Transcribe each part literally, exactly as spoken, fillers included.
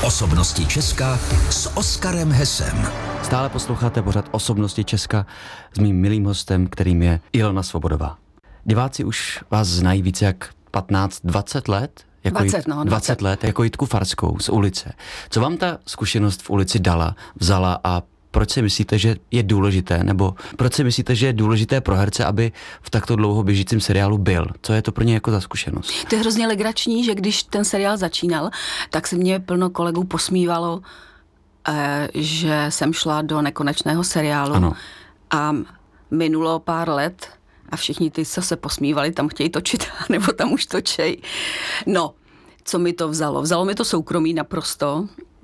Osobnosti Česka s Oskarem Hesem. Stále posloucháte pořad Osobnosti Česka s mým milým hostem, kterým je Ilona Svobodová. Diváci už vás znají více jak patnáct dvacet let? Jako dvacet, no, dvacet. dvacet let, jako Jitku Farskou z ulice. Co vám ta zkušenost v ulici dala, vzala a proč si myslíte, že je důležité, nebo proč si myslíte, že je důležité pro herce, aby v takto dlouho běžícím seriálu byl? Co je to pro ně jako za zkušenost? To je hrozně legrační, že když ten seriál začínal, tak se mě plno kolegů posmívalo, eh, že jsem šla do nekonečného seriálu. Ano. A minulo pár let a všichni ty, co se posmívali, tam chtějí točit, nebo tam už točej. No, co mi to vzalo? Vzalo mi to soukromí naprosto.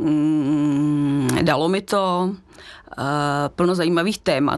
Mm, dalo mi to uh, plno zajímavých témat.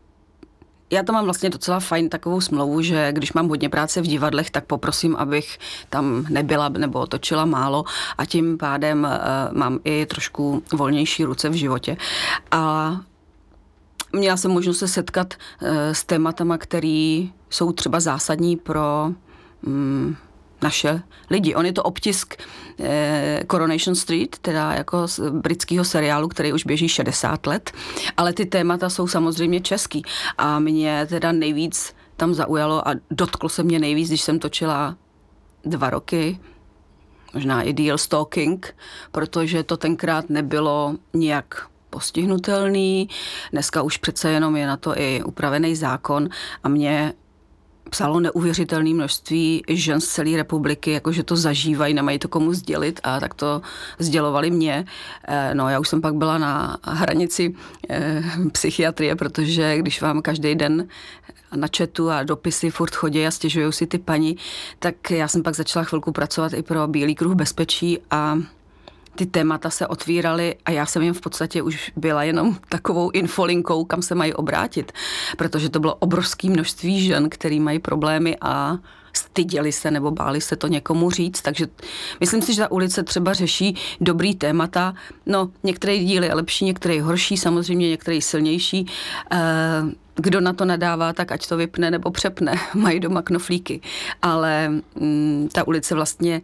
Já tam mám vlastně docela fajn takovou smlouvu, že když mám hodně práce v divadlech, tak poprosím, abych tam nebyla nebo točila málo a tím pádem uh, mám i trošku volnější ruce v životě. A měla jsem možnost se setkat uh, s tématama, které jsou třeba zásadní pro um, naše lidi. On je to obtisk eh, Coronation Street, teda jako z britského seriálu, který už běží šedesát let, ale ty témata jsou samozřejmě český a mě teda nejvíc tam zaujalo a dotklo se mě nejvíc, když jsem točila dva roky, možná i díl Stalking, protože to tenkrát nebylo nijak postihnutelný. Dneska už přece jenom je na to i upravený zákon a mě psalo neuvěřitelné množství žen z celé republiky, jakože to zažívají, nemají to komu sdělit a tak to sdělovali mě. No já už jsem pak byla na hranici eh, psychiatrie, protože když vám každý den na chatu a dopisy furt chodí a stěžují si ty paní, tak já jsem pak začala chvilku pracovat i pro Bílý kruh bezpečí a ty témata se otvíraly a já jsem jim v podstatě už byla jenom takovou infolinkou, kam se mají obrátit, protože to bylo obrovské množství žen, který mají problémy a styděli se nebo báli se to někomu říct, takže myslím si, že ta ulice třeba řeší dobrý témata, no některé díly je lepší, některé horší, samozřejmě některé silnější, kdo na to nadává, tak ať to vypne nebo přepne, mají doma knoflíky, ale mm, ta ulice vlastně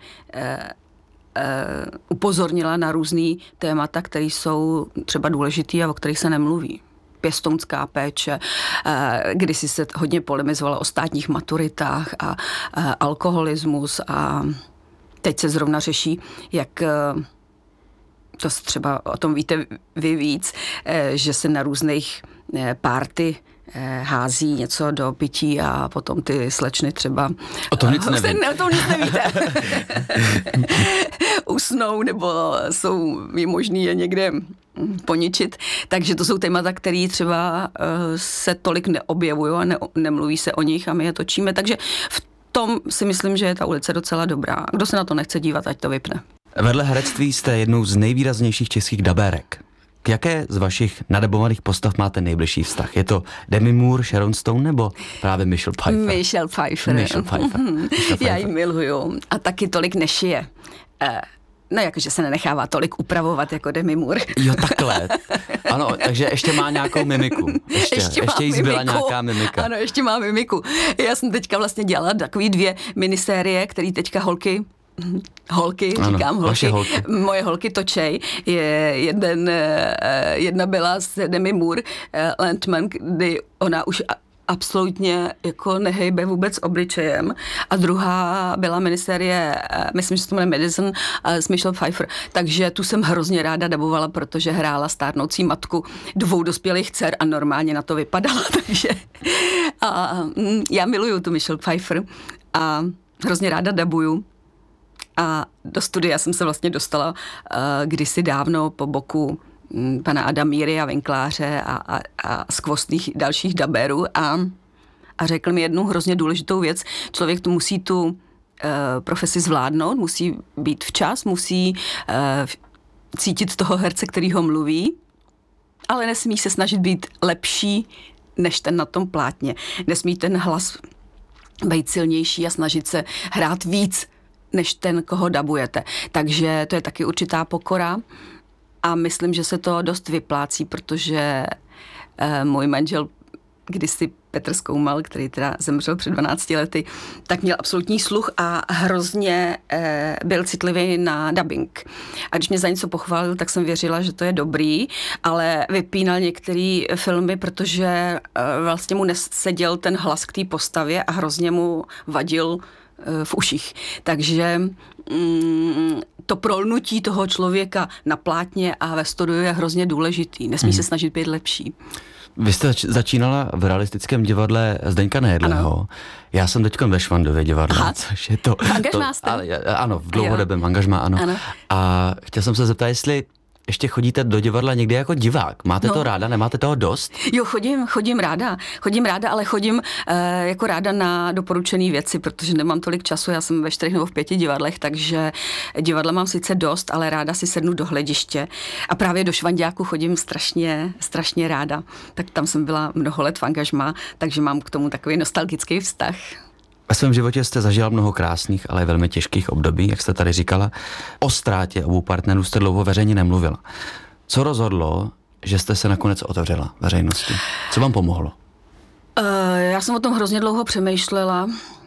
Uh, upozornila na různý témata, které jsou třeba důležitý a o kterých se nemluví. Pěstounská péče, uh, kdysi se hodně polemizovalo o státních maturitách a uh, alkoholismus a teď se zrovna řeší, jak uh, to třeba o tom víte vy víc, uh, že se na různých uh, party hází něco do pití a potom ty slečny třeba... O tom nic nevím. Ne, o tom nic nevíte. Usnou nebo jsou je možný je někde poničit. Takže to jsou témata, které třeba se tolik neobjevují a ne, nemluví se o nich a my je točíme. Takže v tom si myslím, že je ta ulice docela dobrá. Kdo se na to nechce dívat, ať to vypne. Vedle herectví jste jednou z nejvýraznějších českých dabérek. K jaké z vašich nadabovaných postav máte nejbližší vztah? Je to Demi Moore, Sharon Stone nebo právě Michelle Pfeiffer? Michelle Pfeiffer. Michelle Pfeiffer. Michelle Pfeiffer. Já ji miluju a taky tolik nešije. Uh, no jakože se nenechává tolik upravovat jako Demi Moore. Jo, takhle. Ano, takže ještě má nějakou mimiku. Ještě, ještě, ještě jí zbyla mimiku. nějaká mimika. Ano, ještě má mimiku. Já jsem teďka vlastně dělala takový dvě minisérie, které teďka holky Holky, ano, říkám holky. holky. Moje holky točej. Je jeden, jedna byla s Demi Moore, Landman, kdy ona už absolutně jako nehejbe vůbec obličejem. A druhá byla minisérie, myslím, že se to jmenuje Medicine, s Michelle Pfeiffer. Takže tu jsem hrozně ráda dabovala, protože hrála stárnoucí matku dvou dospělých dcer a normálně na to vypadala. Takže a já miluju tu Michelle Pfeiffer a hrozně ráda dabuju. A do studia jsem se vlastně dostala uh, kdysi dávno po boku um, pana Adamíry a Vinkláře a, a, a skvostných dalších dabérů a, a řekl mi jednu hrozně důležitou věc. Člověk tu musí tu uh, profesi zvládnout, musí být včas, musí uh, cítit toho herce, který ho mluví, ale nesmí se snažit být lepší než ten na tom plátně. Nesmí ten hlas být silnější a snažit se hrát víc než ten, koho dabujete. Takže to je taky určitá pokora a myslím, že se to dost vyplácí, protože eh, můj manžel kdysi Petr Skoumal, který teda zemřel před dvanácti lety, tak měl absolutní sluch a hrozně eh, byl citlivý na dubbing. A když mě za něco pochválil, tak jsem věřila, že to je dobrý, ale vypínal některé filmy, protože eh, vlastně mu neseděl ten hlas k té postavě a hrozně mu vadil eh, v uších. Takže mm, to prolnutí toho člověka na plátně a ve studiu je hrozně důležitý. Nesmí hmm. se snažit být lepší. Vy jste začínala v realistickém divadle Zdeňka Nejedlého. Ano. Já jsem teďko ve Švandově divadle, Aha. což je to... Angažmá jste? To, ano, v dlouhodobém angažmá, ano. ano. A chtěl jsem se zeptat, jestli ještě chodíte do divadla někdy jako divák. Máte no. to ráda, nemáte toho dost? Jo, chodím, chodím ráda. Chodím ráda, ale chodím eh, jako ráda na doporučené věci, protože nemám tolik času. Já jsem ve čtyřech nebo v pěti divadlech, takže divadla mám sice dost, ale ráda si sednu do hlediště. A právě do Švanďáku chodím strašně, strašně ráda. Tak tam jsem byla mnoho let v angažmá, takže mám k tomu takový nostalgický vztah. Ve svém životě jste zažila mnoho krásných, ale velmi těžkých období, jak jste tady říkala. O ztrátě obou partnerů jste dlouho veřejně nemluvila. Co rozhodlo, že jste se nakonec otevřela veřejnosti? Co vám pomohlo? Uh, já jsem o tom hrozně dlouho přemýšlela,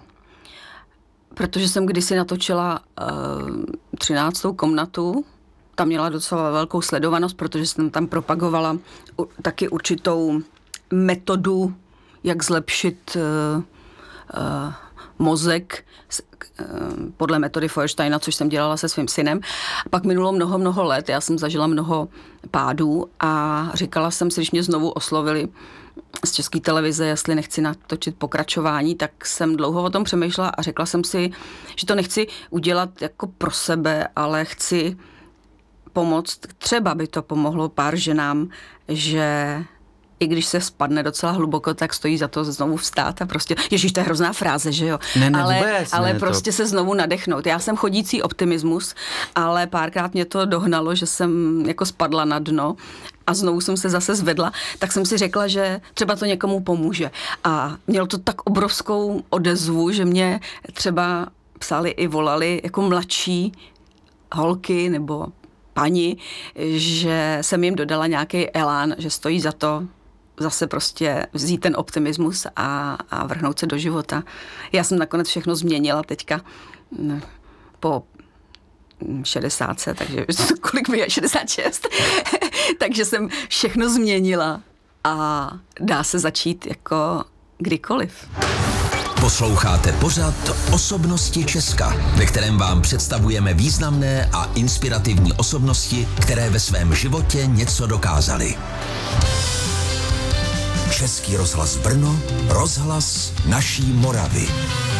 protože jsem kdysi natočila uh, třináctou komnatu. Tam měla docela velkou sledovanost, protože jsem tam propagovala u, taky určitou metodu, jak zlepšit uh, uh, mozek podle metody Feuersteina, což jsem dělala se svým synem. Pak minulo mnoho, mnoho let, já jsem zažila mnoho pádů a říkala jsem si, když mě znovu oslovili z České televize, jestli nechci natočit pokračování, tak jsem dlouho o tom přemýšlela a řekla jsem si, že to nechci udělat jako pro sebe, ale chci pomoct, třeba by to pomohlo pár ženám, že i když se spadne docela hluboko, tak stojí za to znovu vstát a prostě, ježiš, to je hrozná fráze, že jo? Ne, ne, ale vůbec, ale ne, prostě to... se znovu nadechnout. Já jsem chodící optimismus, ale párkrát mě to dohnalo, že jsem jako spadla na dno a znovu jsem se zase zvedla, tak jsem si řekla, že třeba to někomu pomůže. A mělo to tak obrovskou odezvu, že mě třeba psali i volali jako mladší holky nebo paní, že jsem jim dodala nějaký elán, že stojí za to zase prostě vzít ten optimismus a, a vrhnout se do života. Já jsem nakonec všechno změnila teďka po šedesátce, takže kolik mi je? šedesát šest. Takže jsem všechno změnila a dá se začít jako kdykoliv. Posloucháte pořad Osobnosti Česka, ve kterém vám představujeme významné a inspirativní osobnosti, které ve svém životě něco dokázaly. Český rozhlas Brno, rozhlas naší Moravy.